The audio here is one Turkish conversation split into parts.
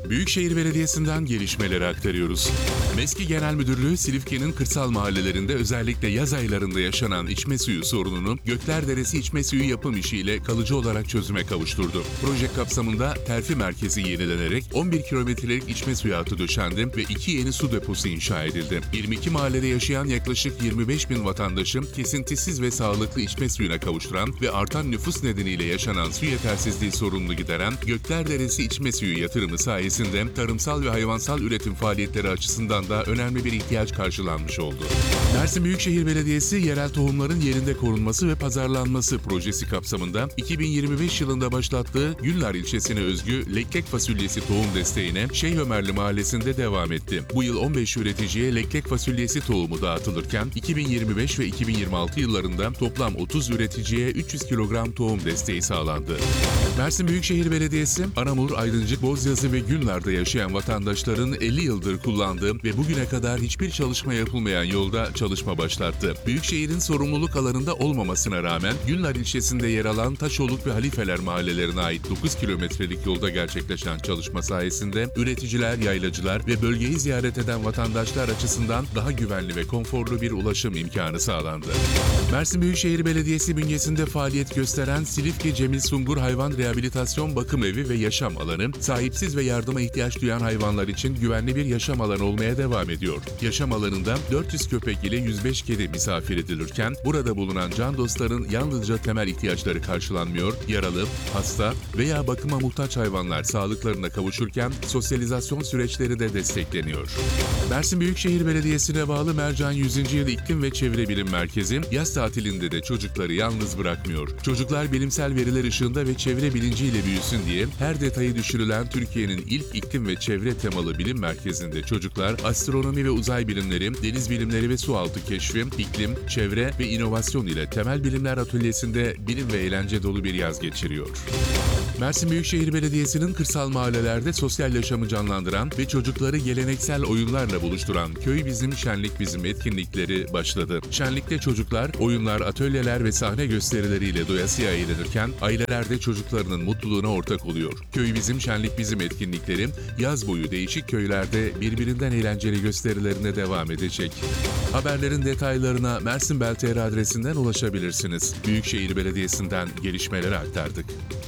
Büyükşehir Belediyesi'nden gelişmeleri aktarıyoruz. MESKİ Genel Müdürlüğü, Silifke'nin kırsal mahallelerinde özellikle yaz aylarında yaşanan içme suyu sorununu Göklerderesi içme suyu yapım işiyle kalıcı olarak çözüme kavuşturdu. Proje kapsamında terfi merkezi yenilenerek 11 kilometrelik içme suyu hattı döşendi ve 2 yeni su deposu inşa edildi. 22 mahallede yaşayan yaklaşık 25 bin vatandaşın kesintisiz ve sağlıklı içme suyuna kavuşturan ve artan nüfus nedeniyle yaşanan su yetersizliği sorununu gideren Göklerderesi içme suyu yatırımı sayesinde tarımsal ve hayvansal üretim faaliyetleri açısından da önemli bir ihtiyaç karşılanmış oldu. Mersin Büyükşehir Belediyesi, yerel tohumların yerinde korunması ve pazarlanması projesi kapsamında 2025 yılında başlattığı Gülnar ilçesine özgü lekkek fasulyesi tohum desteğine Şeyh Ömerli Mahallesi'nde devam etti. Bu yıl 15 üreticiye lekkek fasulyesi tohumu dağıtılırken 2025 ve 2026 yıllarında toplam 30 üreticiye 300 kilogram tohum desteği sağlandı. Mersin Büyükşehir Belediyesi, Anamur, Aydıncık, Bozyazı ve Gülnar'da yaşayan vatandaşların 50 yıldır kullandığı ve bugüne kadar hiçbir çalışma yapılmayan yolda çalışma başlattı. Büyükşehir'in sorumluluk alanında olmamasına rağmen Gülnar ilçesinde yer alan Taşoluk ve Halifeler mahallelerine ait 9 kilometrelik yolda gerçekleşen çalışma sayesinde üreticiler, yaylacılar ve bölgeyi ziyaret eden vatandaşlar açısından daha güvenli ve konforlu bir ulaşım imkanı sağlandı. Mersin Büyükşehir Belediyesi bünyesinde faaliyet gösteren Silifke Cemil Sungur Hayvan Rehabilitasyon Bakım Evi ve Yaşam Alanı, sahipsiz ve yardıma ihtiyaç duyan hayvanlar için güvenli bir yaşam alanı olmaya devam ediyor. Yaşam alanında 400 köpek ile 105 kedi misafir edilirken, burada bulunan can dostların yalnızca temel ihtiyaçları karşılanmıyor, yaralı, hasta veya bakıma muhtaç hayvanlar sağlıklarına kavuşurken sosyalizasyon süreçleri de destekleniyor. Mersin Büyükşehir Belediyesi'ne bağlı Mercan 100. Yıl İklim ve Çevre Bilim Merkezi, yaz tatilinde de çocukları yalnız bırakmıyor. Çocuklar bilimsel veriler ışığında ve çevre bilinciyle büyüsün diye her detayı düşürülen Türkiye'nin ilk iklim ve çevre temalı bilim merkezinde çocuklar astronomi ve uzay bilimleri, deniz bilimleri ve sualtı keşfi, iklim, çevre ve inovasyon ile temel bilimler atölyesinde bilim ve eğlence dolu bir yaz geçiriyor. Mersin Büyükşehir Belediyesi'nin kırsal mahallelerde sosyal yaşamı canlandıran ve çocukları geleneksel oyunlarla buluşturan Köy Bizim Şenlik Bizim etkinlikleri başladı. Şenlikte çocuklar, oyunlar, atölyeler ve sahne gösterileriyle doyasıya eğlenirken aileler de çocuklarının mutluluğuna ortak oluyor. Köy Bizim Şenlik Bizim etkinlikleri yaz boyu değişik köylerde birbirinden eğlenceli gösterilerine devam edecek. Haberlerin detaylarına Mersin Bel.tr adresinden ulaşabilirsiniz. Büyükşehir Belediyesi'nden gelişmeleri aktardık.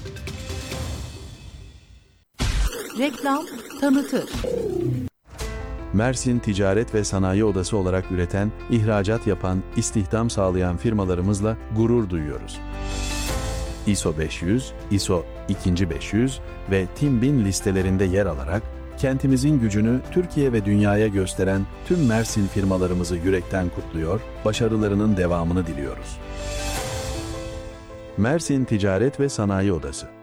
Reklam tanıtır. Mersin Ticaret ve Sanayi Odası olarak üreten, ihracat yapan, istihdam sağlayan firmalarımızla gurur duyuyoruz. ISO 500, ISO 2500 ve TİM 1000 listelerinde yer alarak kentimizin gücünü Türkiye ve dünyaya gösteren tüm Mersin firmalarımızı yürekten kutluyor, başarılarının devamını diliyoruz. Mersin Ticaret ve Sanayi Odası